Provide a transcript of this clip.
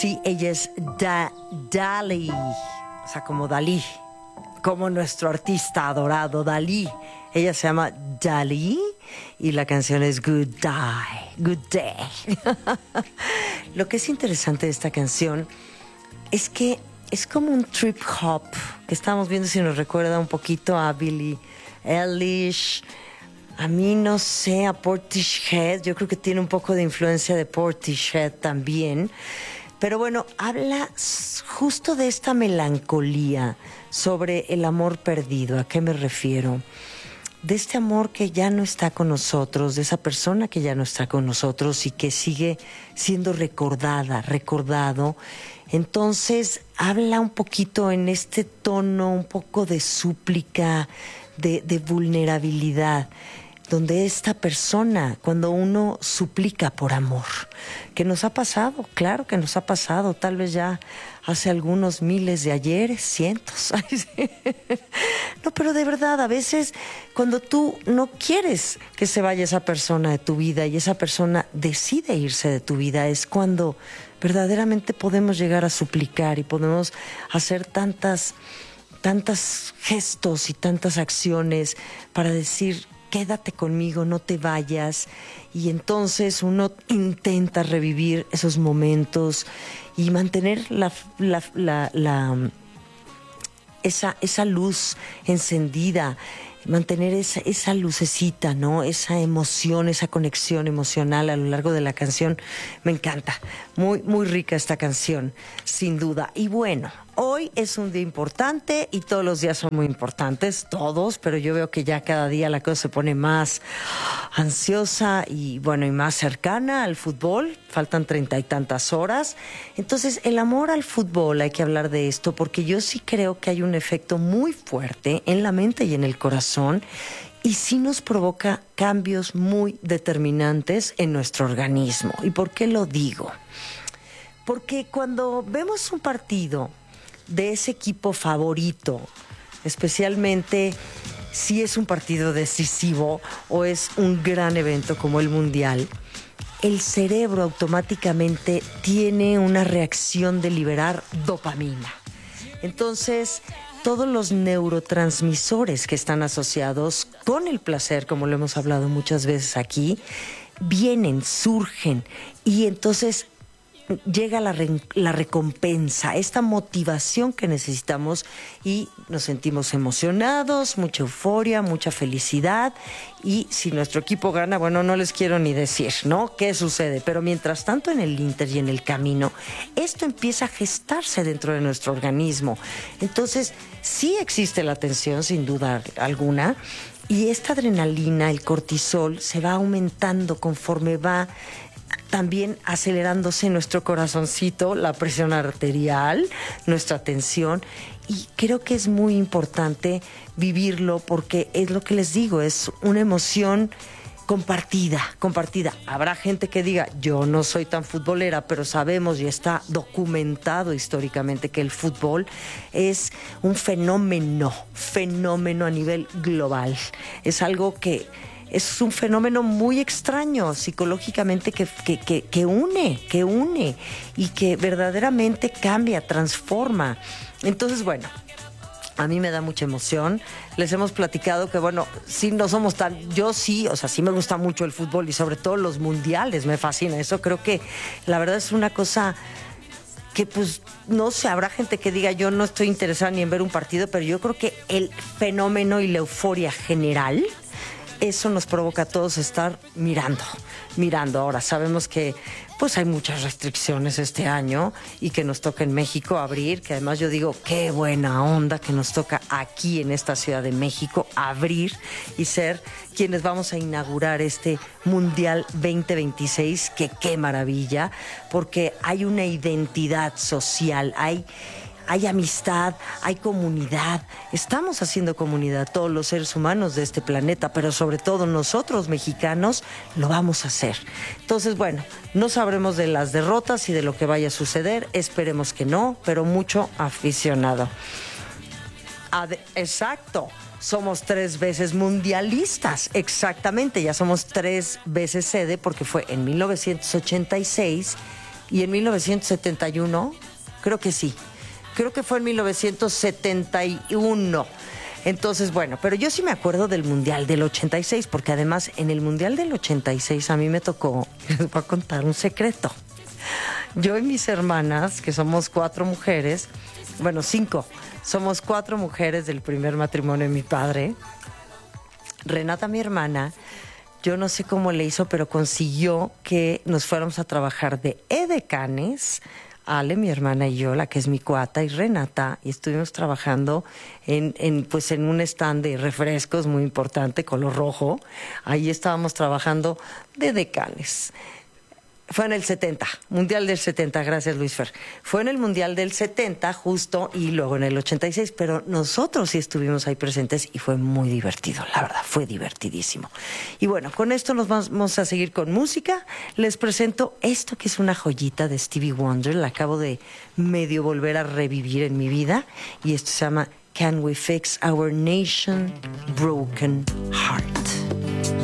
Sí, ella es Dalí, o sea, como Dalí, como nuestro artista adorado Dalí. Ella se llama Dalí y la canción es Good Day. Lo que es interesante de esta canción es que es como un trip hop que estamos viendo, si nos recuerda un poquito a Billie Eilish. A mí no sé, a Portishead, yo creo que tiene un poco de influencia de Portishead también. Pero bueno, habla justo de esta melancolía sobre el amor perdido. ¿A qué me refiero? De este amor que ya no está con nosotros, de esa persona que ya no está con nosotros y que sigue siendo recordado. Entonces habla un poquito en este tono, un poco de súplica, de vulnerabilidad, donde esta persona, cuando uno suplica por amor, que nos ha pasado, claro que nos ha pasado, tal vez ya hace algunos miles de ayeres, cientos. No, pero de verdad, a veces cuando tú no quieres que se vaya esa persona de tu vida y esa persona decide irse de tu vida, es cuando verdaderamente podemos llegar a suplicar y podemos hacer tantas gestos y tantas acciones para decir: quédate conmigo, no te vayas. Y entonces uno intenta revivir esos momentos y mantener esa luz encendida, mantener esa lucecita, ¿no? Esa emoción, esa conexión emocional a lo largo de la canción. Me encanta. Muy, muy rica esta canción, sin duda. Y bueno, hoy es un día importante y todos los días son muy importantes, todos, pero yo veo que ya cada día la cosa se pone más ansiosa y bueno, y más cercana al fútbol. Faltan 30 y tantas horas. Entonces, el amor al fútbol, hay que hablar de esto, porque yo sí creo que hay un efecto muy fuerte en la mente y en el corazón, y sí nos provoca cambios muy determinantes en nuestro organismo. ¿Y por qué lo digo? Porque cuando vemos un partido de ese equipo favorito, especialmente si es un partido decisivo o es un gran evento como el Mundial, el cerebro automáticamente tiene una reacción de liberar dopamina. Entonces, todos los neurotransmisores que están asociados con el placer, como lo hemos hablado muchas veces aquí, surgen, y entonces llega la recompensa, esta motivación que necesitamos, y nos sentimos emocionados, mucha euforia, mucha felicidad. Y si nuestro equipo gana, bueno, no les quiero ni decir, ¿no?, qué sucede. Pero mientras tanto, en el ínter y en el camino, esto empieza a gestarse dentro de nuestro organismo. Entonces, sí existe la tensión, sin duda alguna, y esta adrenalina, el cortisol, se va aumentando conforme va también acelerándose nuestro corazoncito, la presión arterial, nuestra tensión. Y creo que es muy importante vivirlo, porque es lo que les digo, es una emoción compartida. Habrá gente que diga: yo no soy tan futbolera, pero sabemos y está documentado históricamente que el fútbol es un fenómeno a nivel global. Es algo que es un fenómeno muy extraño psicológicamente que une y que verdaderamente cambia, transforma. Entonces, bueno, a mí me da mucha emoción. Les hemos platicado que, bueno, sí, no somos tan... Yo sí, o sea, sí me gusta mucho el fútbol y sobre todo los mundiales, me fascina. Eso creo que la verdad es una cosa que, pues, no sé, habrá gente que diga: yo no estoy interesada ni en ver un partido, pero yo creo que el fenómeno y la euforia general, eso nos provoca a todos estar mirando. Ahora sabemos que pues hay muchas restricciones este año y que nos toca en México abrir, que además yo digo, qué buena onda que nos toca aquí en esta Ciudad de México abrir y ser quienes vamos a inaugurar este Mundial 2026, que qué maravilla, porque hay una identidad social, hay amistad, hay comunidad. Estamos haciendo comunidad, todos los seres humanos de este planeta, pero sobre todo nosotros mexicanos lo vamos a hacer. Entonces, bueno, no sabremos de las derrotas y de lo que vaya a suceder, esperemos que no, pero mucho aficionado. Exacto. Somos 3 veces mundialistas, exactamente, ya somos 3 veces sede, porque fue en 1986 Y en 1971, creo que sí. Creo que fue en 1971. Entonces, bueno, pero yo sí me acuerdo del Mundial del 86, porque además en el Mundial del 86 a mí me tocó, les voy a contar un secreto. Yo y mis hermanas, que somos 4 mujeres, bueno, 5, somos 4 mujeres del primer matrimonio de mi padre. Renata, mi hermana, yo no sé cómo le hizo, pero consiguió que nos fuéramos a trabajar de edecanes, Ale, mi hermana y yo, la que es mi cuata, y Renata, y estuvimos trabajando pues en un stand de refrescos muy importante, color rojo. Ahí estábamos trabajando de decanes. Fue en el 70, Mundial del 70, gracias Luis Fer. Fue en el Mundial del 70 justo y luego en el 86, pero nosotros sí estuvimos ahí presentes y fue muy divertido, la verdad, fue divertidísimo. Y bueno, con esto nos vamos a seguir con música. Les presento esto que es una joyita de Stevie Wonder, la acabo de medio volver a revivir en mi vida y esto se llama Can We Fix Our Nation Broken Heart.